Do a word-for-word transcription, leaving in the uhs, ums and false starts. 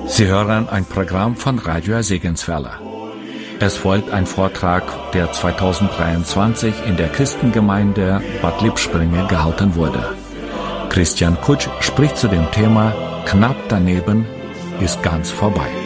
Sie hören ein Programm von Radio Segenswelle. Es folgt ein Vortrag, der zweitausenddreiundzwanzig in der Christengemeinde Bad Lippspringe gehalten wurde. Christian Kutsch spricht zu dem Thema "Knapp daneben ist ganz vorbei".